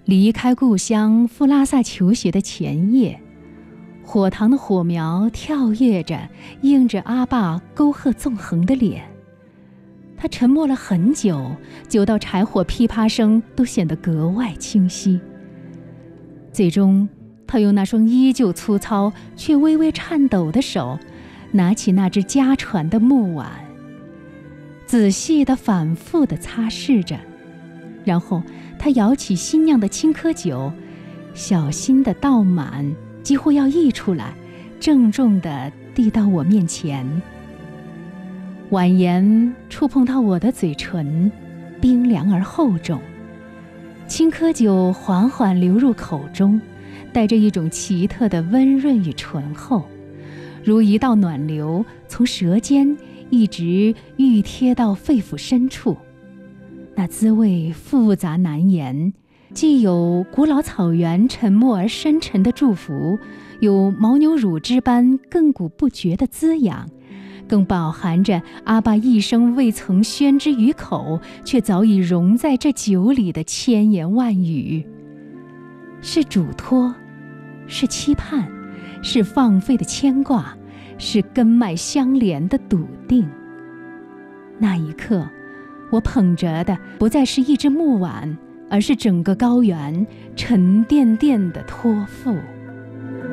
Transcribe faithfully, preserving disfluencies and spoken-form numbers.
离开故乡赴拉萨求学的前夜，火塘的火苗跳跃着，映着阿爸沟壑纵横的脸。他沉默了很久，久到柴火噼啪声都显得格外清晰。最终，他用那双依旧粗糙却微微颤抖的手，拿起那只家传的木碗，仔细地反复地擦拭着，然后他舀起新酿的青稞酒，小心地倒满，几乎要溢出来，郑重地递到我面前。碗沿触碰到我的嘴唇，冰凉而厚重，青稞酒缓缓流入口中，带着一种奇特的温润与醇厚，如一道暖流从舌尖一直愈贴到肺腑深处。那滋味复杂难言，既有古老草原沉默而深沉的祝福，有牦牛乳汁般亘古不绝的滋养，更饱含着阿爸一生未曾宣之于口，却早已融在这酒里的千言万语。是嘱托，是期盼，是放飞的牵挂，是根脉相连的笃定。那一刻，我捧着的不再是一只木碗，而是整个高原沉甸甸的托付。